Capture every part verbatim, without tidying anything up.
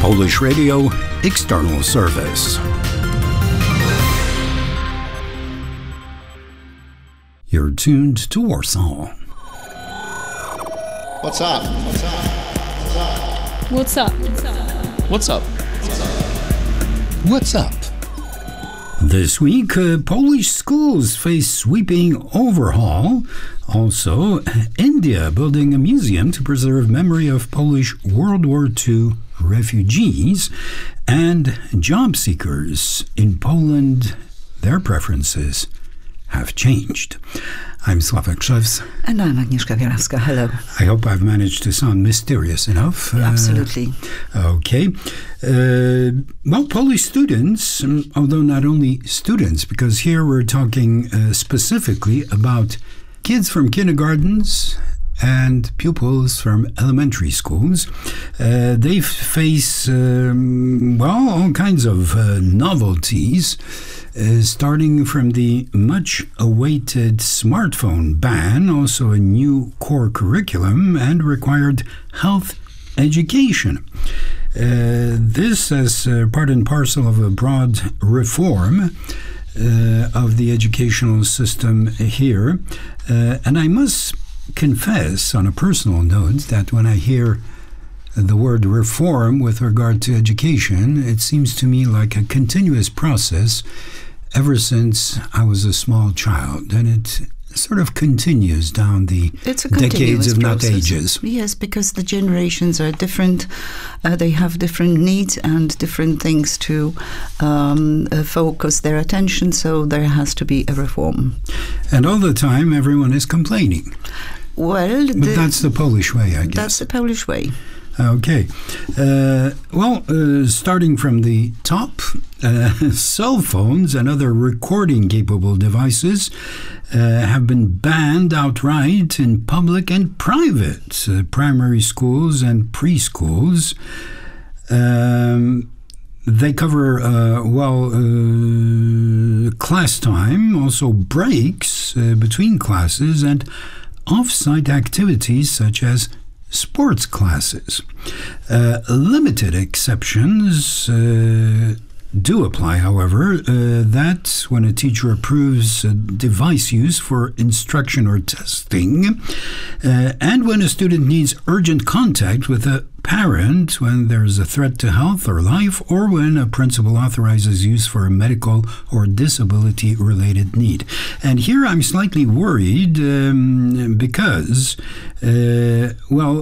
Polish Radio External Service. You're tuned to Warsaw. What's up? What's up? What's up? What's up? What's up? This week, uh, Polish schools face sweeping overhaul. Also, India building a museum to preserve memory of Polish World War Two refugees. And job seekers in Poland, their preferences have changed. I'm Sławek Szewc. And I'm Agnieszka Wierawska. Hello. I hope I've managed to sound mysterious enough. Yeah, absolutely. Uh, okay. Uh, well, Polish students, um, although not only students, because here we're talking uh, specifically about kids from kindergartens and pupils from elementary schools. Uh, they face, um, well, all kinds of uh, novelties, uh, starting from the much-awaited smartphone ban, also a new core curriculum, and required health education. Uh, this as uh, part and parcel of a broad reform uh, of the educational system here. Uh, and I must confess on a personal note that when I hear the word reform with regard to education, it seems to me like a continuous process ever since I was a small child, and it sort of continues down the it's a decades, if not process. ages. Yes, because the generations are different. Uh, they have different needs and different things to um, uh, focus their attention, so there has to be a reform. And all the time, everyone is complaining. Well, but the, that's the Polish way, I guess. That's the Polish way. Okay. Uh, well, uh, starting from the top, uh, cell phones and other recording-capable devices uh, have been banned outright in public and private uh, primary schools and preschools. Um, they cover, uh, well, uh, class time, also breaks uh, between classes, and off-site activities such as sports classes. Uh, limited exceptions uh, do apply, however, uh, that when a teacher approves uh, device use for instruction or testing, uh, and when a student needs urgent contact with a parent when there is a threat to health or life, or when a principal authorizes use for a medical or disability-related need. And here I'm slightly worried um, because, uh, well,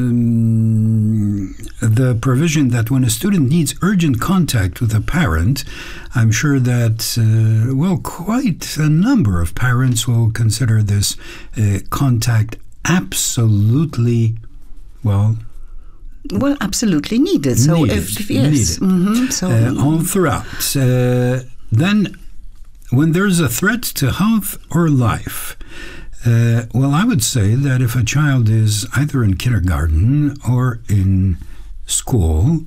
um, the provision that when a student needs urgent contact with a parent, I'm sure that, uh, well, quite a number of parents will consider this uh, contact absolutely, well, Well, absolutely needed. So, needed, if, if yes, needed. Mm-hmm. so uh, all throughout. Uh, then, when there's a threat to health or life, uh, well, I would say that if a child is either in kindergarten or in school,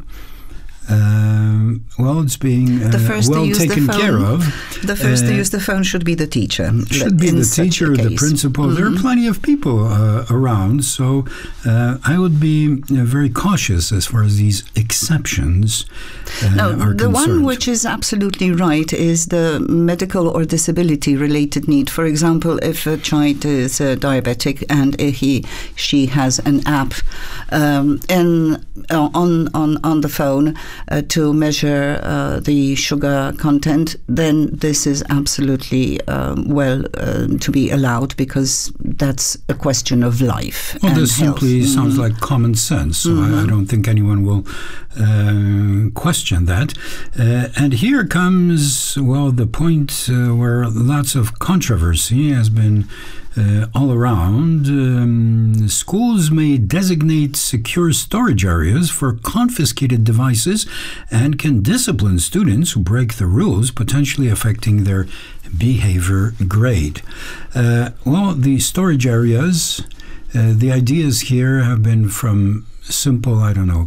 um, well, it's being uh, the first well to use taken the phone, care of. The first uh, to use the phone should be the teacher. Should be the teacher, the principal. Mm-hmm. There are plenty of people uh, around, so uh, I would be uh, very cautious as far as these exceptions uh, no, are the concerned. one which is absolutely right is the medical or disability-related need. For example, if a child is uh, diabetic and uh, he she has an app um, in uh, on on on the phone uh, to measure uh, the sugar content, then this is absolutely um, well uh, to be allowed, because that's a question of life. Well, and this health. simply Mm-hmm. sounds like common sense, so Mm-hmm. I, I don't think anyone will uh, question that. Uh, and here comes, well, the point uh, where lots of controversy has been Uh, all around. Um, schools may designate secure storage areas for confiscated devices and can discipline students who break the rules, potentially affecting their behavior grade. Uh, well, the storage areas, uh, the ideas here have been from simple, I don't know,